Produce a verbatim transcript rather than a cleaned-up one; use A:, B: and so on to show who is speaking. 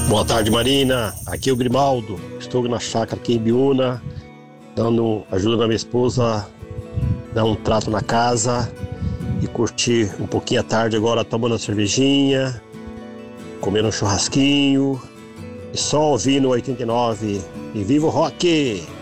A: Boa tarde, Marina. Aqui é o Grimaldo. Estou na chácara aqui em Biúna, dando ajuda à minha esposa, dar um trato na casa e curtir um pouquinho à tarde agora, tomando uma cervejinha, comendo um churrasquinho e só ouvindo oitenta e nove. E viva o rock!